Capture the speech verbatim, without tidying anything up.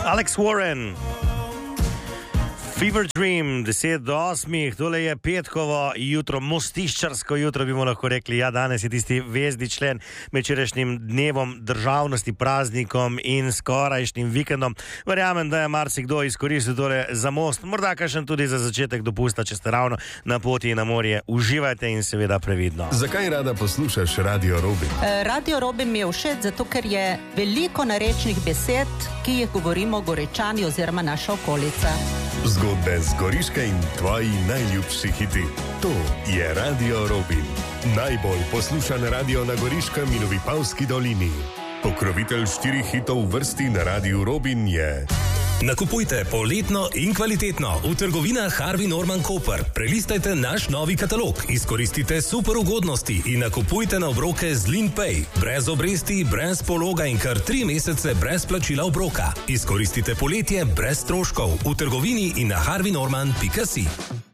Alex Warren. Fever Dream, deset do osmih, tole je petkovo jutro, mostiščarsko jutro, bi mu lahko rekli. Ja, danes je tisti vezni člen med včerajšnjim dnevom državnosti, praznikom in skorajšnjim vikendom. Verjamem, da je marsikdo izkoristil tole za most, morda kakšen tudi za začetek dopusta, če ste ravno na poti na morje. Uživajte in seveda previdno. Zakaj rada poslušaš Radio Robin? Uh, Radio Robin mi je všeč, zato ker je veliko narečnih besed, ki jih govorimo Goričani oziroma naša okolica. Zgodbe z Goriške in tvoji najljubši hiti. To je Radio Robin. Najbolj poslušan radio na Goriškem in v Vipavski dolini. Pokrovitelj štirih hitov v vrsti na Radiu Robin je... Nakupujte poletno in kvalitetno v trgovinah Harvey Norman Koper. Prelistajte naš novi katalog, izkoristite super ugodnosti in nakupujte na obroke z LeanPay. Brez obresti, brez pologa in kar tri mesece brez plačila obroka. Izkoristite poletje brez stroškov v trgovini in na harvey norman pika si.